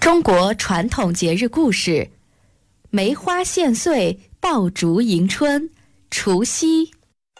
中国传统节日故事：梅花献岁，爆竹迎春，除夕。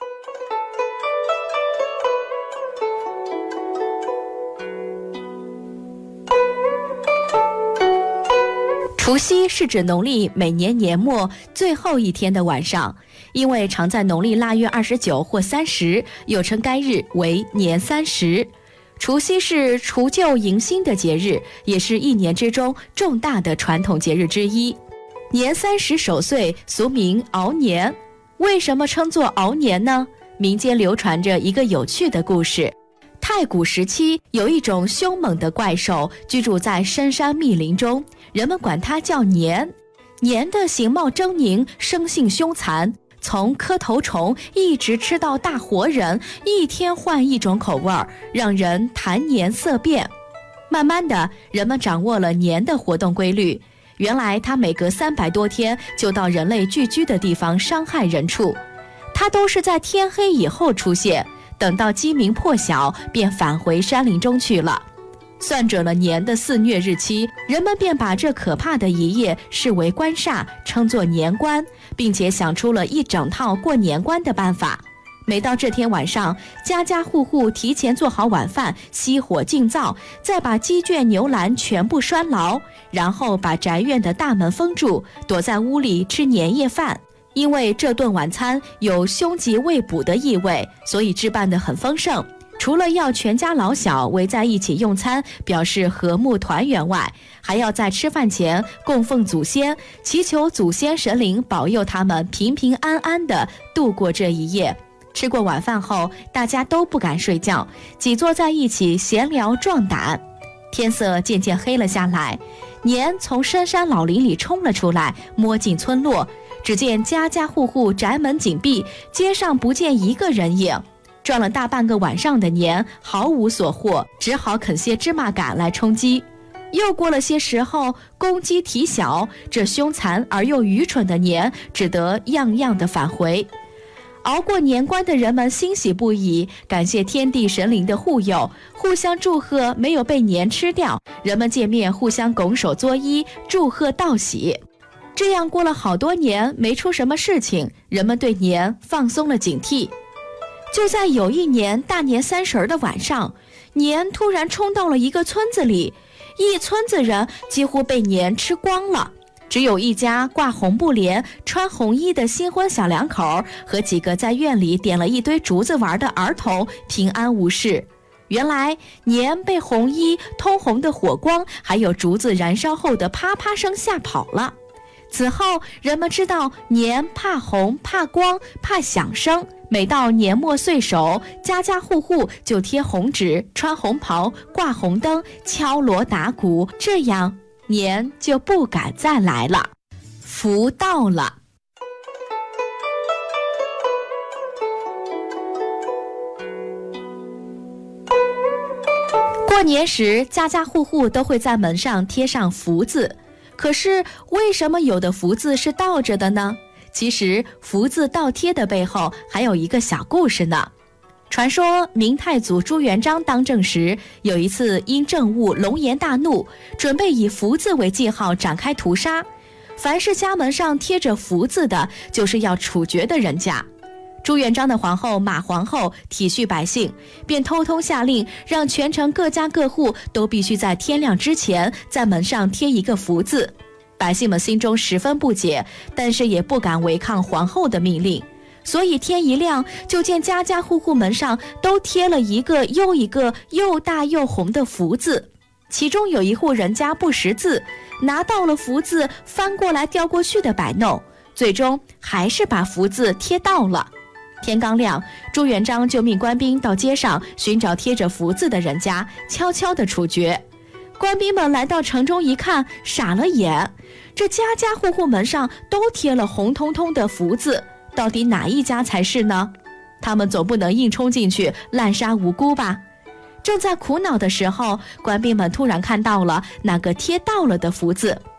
除夕是指农历每年年末最后一天的晚上，因为常在农历腊月29或30，又称该日为年30。除夕是除旧迎新的节日，也是一年之中重大的传统节日之一。年30守岁，俗名熬年。为什么称作熬年呢？民间流传着一个有趣的故事。太古时期，有一种凶猛的怪兽居住在深山密林中，人们管它叫年。年的形貌狰狞，生性凶残，从磕头虫一直吃到大活人，一天换一种口味，让人谈年色变。慢慢的，人们掌握了年的活动规律。原来它每隔300多天就到人类聚居的地方伤害人畜，它都是在天黑以后出现，等到鸡鸣破晓便返回山林中去了。算准了年的肆虐日期，人们便把这可怕的一夜视为官煞，称作年关，并且想出了一整套过年关的办法。每到这天晚上，家家户户提前做好晚饭，熄火静灶，再把鸡圈牛栏全部拴牢，然后把宅院的大门封住，躲在屋里吃年夜饭。因为这顿晚餐有凶吉未卜的意味，所以置办得很丰盛。除了要全家老小围在一起用餐，表示和睦团圆外，还要在吃饭前供奉祖先，祈求祖先神灵保佑他们平平安安地度过这一夜。吃过晚饭后，大家都不敢睡觉，挤坐在一起闲聊壮胆。天色渐渐黑了下来，年从深山老林里冲了出来，摸进村落，只见家家户户宅门紧闭，街上不见一个人影。转了大半个晚上的年毫无所获，只好啃些芝麻杆来充饥。又过了些时候，公鸡啼晓，这凶残而又愚蠢的年只得样样的返回。熬过年关的人们欣喜不已，感谢天地神灵的护佑，互相祝贺没有被年吃掉。人们见面互相拱手作揖，祝贺道喜。这样过了好多年，没出什么事情，人们对年放松了警惕。就在有一年大年30的晚上，年突然冲到了一个村子里，一村子人几乎被年吃光了，只有一家挂红布帘、穿红衣的新婚小两口和几个在院里点了一堆竹子玩的儿童平安无事。原来年被红衣通红的火光还有竹子燃烧后的啪啪声吓跑了。此后人们知道年怕红、怕光、怕响声，每到年末岁首，家家户户就贴红纸、穿红袍、挂红灯、敲锣打鼓，这样年就不敢再来了。福到了。过年时，家家户户都会在门上贴上福字。可是为什么有的福字是倒着的呢？其实福字倒贴的背后还有一个小故事呢。传说明太祖朱元璋当政时，有一次因政务龙颜大怒，准备以福字为记号展开屠杀。凡是家门上贴着福字的，就是要处决的人家。朱元璋的皇后马皇后体恤百姓，便偷偷下令，让全城各家各户都必须在天亮之前在门上贴一个福字。百姓们心中十分不解，但是也不敢违抗皇后的命令，所以天一亮，就见家家户户门上都贴了一个又一个又大又红的福字。其中有一户人家不识字，拿到了福字翻过来调过去的摆弄，最终还是把福字贴到了。天刚亮，朱元璋就命官兵到街上寻找贴着福字的人家，悄悄地处决。官兵们来到城中一看，傻了眼，这家家户户门上都贴了红彤彤的福字，到底哪一家才是呢？他们总不能硬冲进去滥杀无辜吧？正在苦恼的时候，官兵们突然看到了那个贴到了的福字，